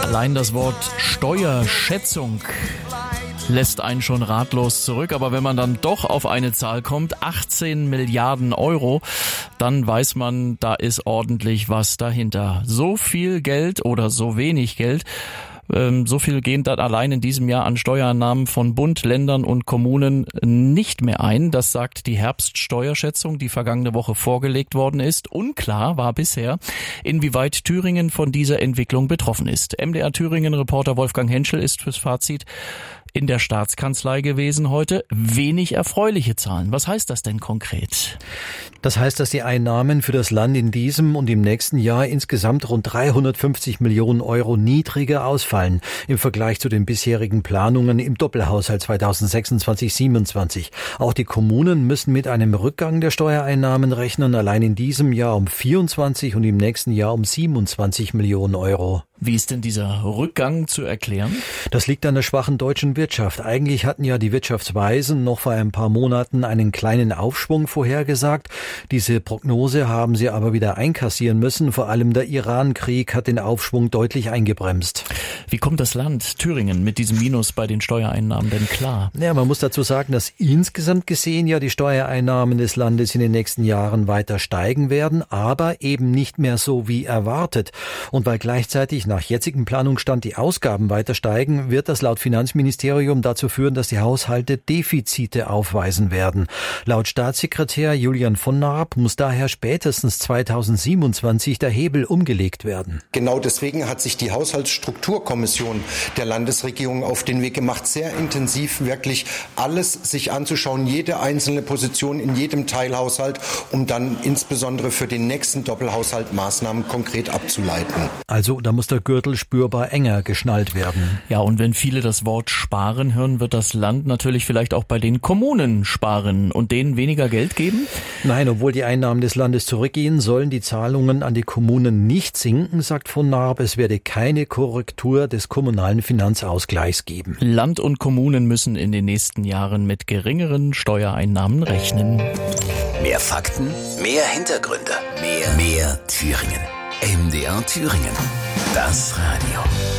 Allein das Wort Steuerschätzung lässt einen schon ratlos zurück. Aber wenn man dann doch auf eine Zahl kommt, 18 Milliarden Euro, dann weiß man, da ist ordentlich was dahinter. So viel Geld oder so wenig Geld, so viel gehen dann allein in diesem Jahr an Steuereinnahmen von Bund, Ländern und Kommunen nicht mehr ein. Das sagt die Herbststeuerschätzung, die vergangene Woche vorgelegt worden ist. Unklar war bisher, inwieweit Thüringen von dieser Entwicklung betroffen ist. MDR Thüringen-Reporter Wolfgang Henschel ist fürs Fazit in der Staatskanzlei gewesen heute. Wenig erfreuliche Zahlen. Was heißt das denn konkret? Das heißt, dass die Einnahmen für das Land in diesem und im nächsten Jahr insgesamt rund 350 Millionen Euro niedriger ausfallen im Vergleich zu den bisherigen Planungen im Doppelhaushalt 2026-27. Auch die Kommunen müssen mit einem Rückgang der Steuereinnahmen rechnen, allein in diesem Jahr um 24 und im nächsten Jahr um 27 Millionen Euro. Wie ist denn dieser Rückgang zu erklären? Das liegt an der schwachen deutschen Wirtschaft. Eigentlich hatten ja die Wirtschaftsweisen noch vor ein paar Monaten einen kleinen Aufschwung vorhergesagt. Diese Prognose haben sie aber wieder einkassieren müssen. Vor allem der Iran-Krieg hat den Aufschwung deutlich eingebremst. Wie kommt das Land Thüringen mit diesem Minus bei den Steuereinnahmen denn klar? Ja, man muss dazu sagen, dass insgesamt gesehen ja die Steuereinnahmen des Landes in den nächsten Jahren weiter steigen werden, aber eben nicht mehr so wie erwartet. Und weil gleichzeitig nach jetzigem Planungsstand die Ausgaben weiter steigen, wird das laut Finanzministerium dazu führen, dass die Haushalte Defizite aufweisen werden. Laut Staatssekretär Julian von Naab muss daher spätestens 2027 der Hebel umgelegt werden. Genau deswegen hat sich die Haushaltsstrukturkommission der Landesregierung auf den Weg gemacht, sehr intensiv wirklich alles sich anzuschauen, jede einzelne Position in jedem Teilhaushalt, um dann insbesondere für den nächsten Doppelhaushalt Maßnahmen konkret abzuleiten. Also da muss der Gürtel spürbar enger geschnallt werden. Ja, und wenn viele das Wort sparen hören, wird das Land natürlich vielleicht auch bei den Kommunen sparen und denen weniger Geld geben? Nein, obwohl die Einnahmen des Landes zurückgehen, sollen die Zahlungen an die Kommunen nicht sinken, sagt von Naab. Es werde keine Korrektur des kommunalen Finanzausgleichs geben. Land und Kommunen müssen in den nächsten Jahren mit geringeren Steuereinnahmen rechnen. Mehr Fakten, mehr Hintergründe, mehr Thüringen. MDR Thüringen. Das Radio.